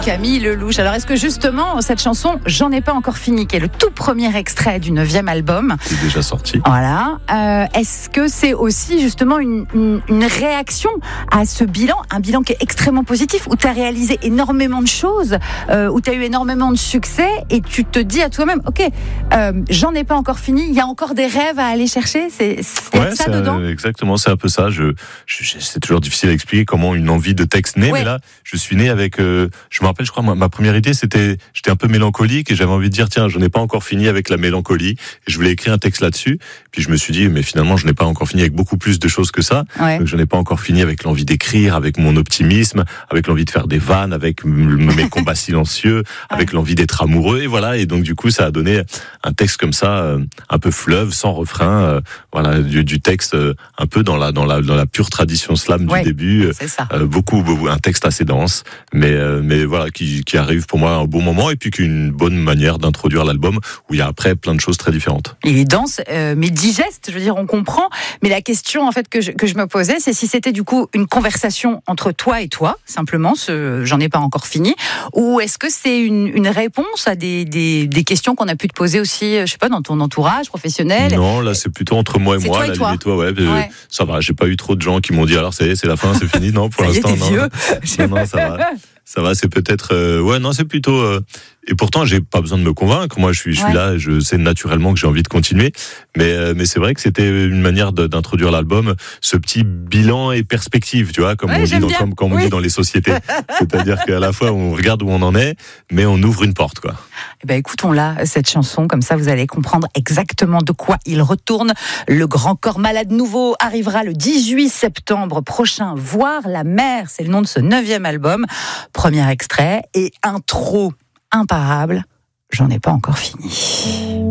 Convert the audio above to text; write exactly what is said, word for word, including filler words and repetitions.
Camille Lelouch. Alors, est-ce que justement, cette chanson, J'en ai pas encore fini, qui est le tout premier extrait du neuvième album, qui est déjà sorti. Voilà. Euh, est-ce que c'est aussi justement une, une, une réaction à ce bilan, un bilan qui est extrêmement positif, où tu as réalisé énormément de choses, euh, où tu as eu énormément de succès, et tu te dis à toi-même, ok, euh, j'en ai pas encore fini, il y a encore des rêves à aller chercher, c'est, c'est ouais, ça c'est dedans. Euh, exactement, c'est un peu ça. Je, je, c'est toujours difficile à expliquer comment une envie de texte naît, ouais. mais là, je suis né avec. Euh, je me rappelle, je crois, ma, ma première idée, c'était, j'étais un peu mélancolique et j'avais envie de dire, tiens, je n'ai pas encore fini avec la mélancolie. Et je voulais écrire un texte là-dessus. Puis je me suis dit, mais finalement, je n'ai pas encore fini avec beaucoup plus de choses que ça. Ouais. Donc, je n'ai pas encore fini avec l'envie d'écrire, avec mon optimisme, avec l'envie de faire des vannes, avec m- mes combats silencieux, avec l'envie d'être amoureux. Et voilà. Et donc, du coup, ça a donné un texte comme ça, euh, un peu fleuve, sans refrain. Euh, voilà, du, du texte euh, un peu dans la dans la dans la pure tradition slam ouais, du début. C'est ça. Euh, beaucoup, beaucoup, un texte assez dense, mais euh, mais voilà, qui qui arrive pour moi à un bon moment et puis qui est une bonne manière d'introduire l'album où il y a après plein de choses très différentes. Il est dense, euh, mais digeste, je veux dire, on comprend. Mais la question en fait que je, que je me posais, c'est si c'était du coup une conversation entre toi et toi, simplement, ce j'en ai pas encore fini, ou est-ce que c'est une, une réponse à des, des, des questions qu'on a pu te poser aussi, je sais pas, dans ton entourage professionnel. Non, là c'est plutôt entre moi et c'est moi, toi et la toi. limite, toi, ouais, euh, ouais. Ça va, j'ai pas eu trop de gens qui m'ont dit alors ça y est, c'est la fin, c'est fini. Non, pour ça l'instant, y est, t'es non. vieux. non. Non, ça va. Ça va, c'est peut-être. Euh, ouais, non, c'est plutôt. Euh, et pourtant, j'ai pas besoin de me convaincre. Moi, je suis, je suis ouais. là. Je sais naturellement que j'ai envie de continuer. Mais, euh, mais c'est vrai que c'était une manière de, d'introduire l'album, ce petit bilan et perspective, tu vois, comme ouais, on dit, dans, bien. comme, comme oui. on dit dans les sociétés. C'est-à-dire qu'à la fois, on regarde où on en est, mais on ouvre une porte, quoi. Eh ben, écoutons-la, cette chanson, comme ça vous allez comprendre exactement de quoi il retourne. Le Grand Corps Malade nouveau arrivera le dix-huit septembre prochain. Voir la mer, c'est le nom de ce neuvième album. Premier extrait et intro imparable. J'en ai pas encore fini.